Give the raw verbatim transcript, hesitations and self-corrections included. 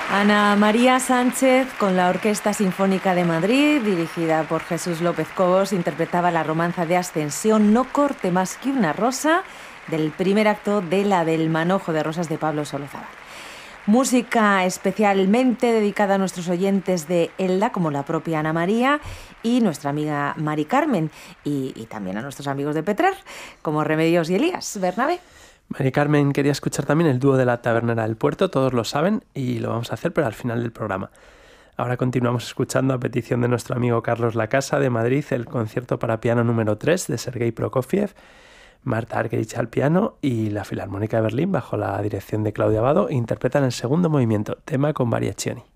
Ana María Sánchez, con la Orquesta Sinfónica de Madrid, dirigida por Jesús López Cobos, interpretaba la romanza de Ascensión, No corte más que una rosa, del primer acto de la del Manojo de Rosas de Pablo Solozábal. Música especialmente dedicada a nuestros oyentes de Elda, como la propia Ana María y nuestra amiga Mari Carmen, y, y también a nuestros amigos de Petrer, como Remedios y Elías. Bernabé. Mari Carmen quería escuchar también el dúo de la Tabernera del Puerto, todos lo saben, y lo vamos a hacer, pero al final del programa. Ahora continuamos escuchando, a petición de nuestro amigo Carlos Lacasa de Madrid, el concierto para piano número tres de Sergei Prokofiev, Marta Argerich al piano y la Filarmónica de Berlín, bajo la dirección de Claudia Abbado, interpretan el segundo movimiento, tema con variazioni.